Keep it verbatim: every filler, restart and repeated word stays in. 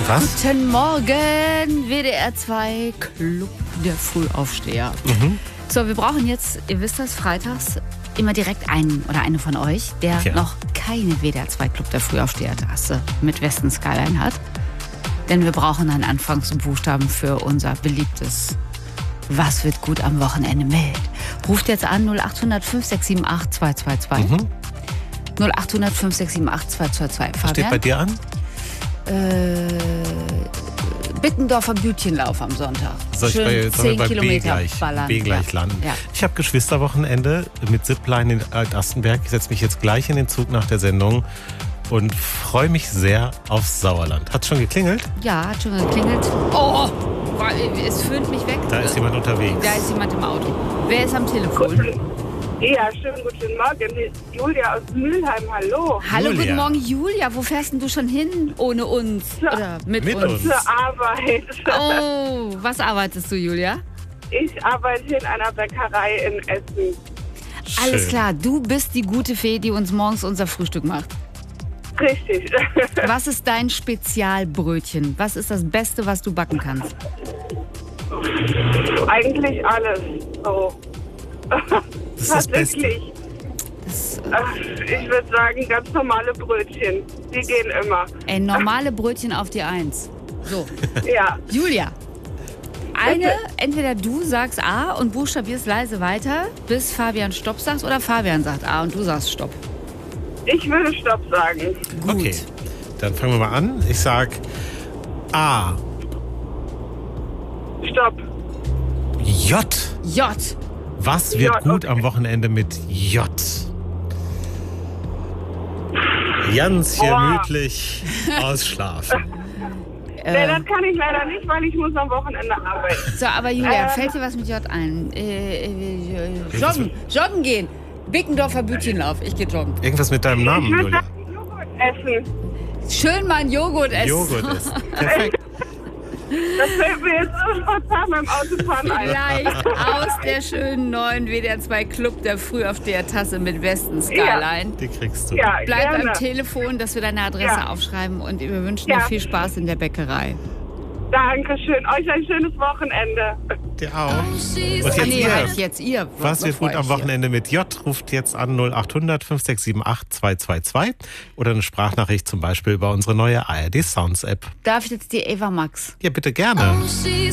Was? Guten Morgen, W D R zwei Club der Frühaufsteher. Mhm. So, wir brauchen jetzt, ihr wisst das, freitags immer direkt einen oder eine von euch, der Ja. noch keine W D R zwei Club der Frühaufsteher-Tasse mit Westen Skyline hat. Denn wir brauchen einen Anfangsbuchstaben für unser beliebtes Was wird gut am Wochenende mit. Ruft jetzt an null acht hundert fünf sechs sieben acht zwei zwei zwei. Mhm. null acht hundert fünf sechs sieben acht zwei zwei zwei. Was steht bei dir an? Äh, Bittendorfer Bütchenlauf am Sonntag. Soll ich Schön bei, soll zehn ich bei B Kilometer gleich, ballern. B gleich ja. landen? Ja. Ich habe Geschwisterwochenende mit Zipline in Alt-Astenberg. Ich setze mich jetzt gleich in den Zug nach der Sendung und freue mich sehr aufs Sauerland. Hat's schon geklingelt? ja, hat schon geklingelt. Oh, es föhnt mich weg. Da ist jemand unterwegs. Da ist jemand im Auto. Wer ist am Telefon? Ja, schönen guten Morgen. Hier ist Julia aus Mülheim. Hallo. Hallo, Julia. guten Morgen, Julia. Wo fährst denn du schon hin ohne uns? Oder mit, Mit uns? uns. Zur Arbeit. Oh, was arbeitest du, Julia? Ich arbeite in einer Bäckerei in Essen. Alles Schön. klar, du bist die gute Fee, die uns morgens unser Frühstück macht. Richtig. Was ist dein Spezialbrötchen? Was ist das Beste, was du backen kannst? Eigentlich alles. Oh. Das ist das Beste. Tatsächlich. Das, Ach, ich würde sagen, ganz normale Brötchen. Die gehen immer. ey, normale Brötchen auf die Eins. So, Ja. Julia. Eine, entweder du sagst A und buchstabierst leise weiter, bis Fabian Stopp sagt, oder Fabian sagt A und du sagst Stopp. Ich würde Stopp sagen. Gut. Okay, dann fangen wir mal an. Ich sag A. Stopp. J. J. Was wird J, gut okay. am Wochenende mit J? Ganz Boah. gemütlich ausschlafen. Nee, Äh, das kann ich leider nicht, weil ich muss am Wochenende arbeiten. so, aber Julia, Ähm. fällt dir was mit J ein? Äh, äh, joggen, joggen gehen. Bickendorfer Bütchenlauf. Ich gehe joggen. Irgendwas mit deinem Ich Namen, würde Julia. sagen, Joghurt essen. Schön mal einen Joghurt essen. Joghurt ist. Perfekt. Das fällt mir jetzt so spontan beim Autofahren ein. Vielleicht aus der schönen neuen W D R zwei Club der Frühaufsteher-Tasse mit Westen Skyline. Die kriegst du. Ja, Bleib gerne. am Telefon, dass wir deine Adresse Ja. aufschreiben und wir wünschen Ja. dir viel Spaß in der Bäckerei. Dankeschön. Euch ein schönes Wochenende. Dir auch. Und Ah, jetzt nee, ihr. halt jetzt ihr. Was wird bevor gut am ich hier- Wochenende mit J? Ruft jetzt an null acht hundert fünf sechs sieben acht zwei zwei zwei oder eine Sprachnachricht zum Beispiel über unsere neue A R D Sounds App. Darf ich jetzt die Eva Max? Ja, bitte gerne. She's